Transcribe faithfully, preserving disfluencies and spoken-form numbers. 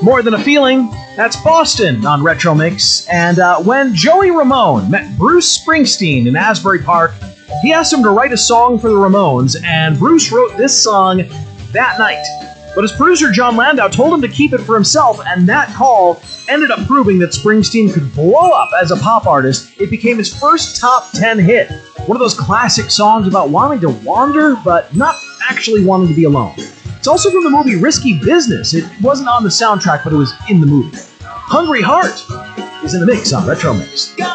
More Than a Feeling, that's Boston on Retro Mix. And uh, when Joey Ramone met Bruce Springsteen in Asbury Park, he asked him to write a song for the Ramones, and Bruce wrote this song that night. But his producer John Landau told him to keep it for himself, and that call ended up proving that Springsteen could blow up as a pop artist. It became his first top ten hit. One of those classic songs about wanting to wander, but not actually wanting to be alone. It's also from the movie Risky Business. It wasn't on the soundtrack, but it was in the movie. Hungry Heart is in the mix on Retro Mix.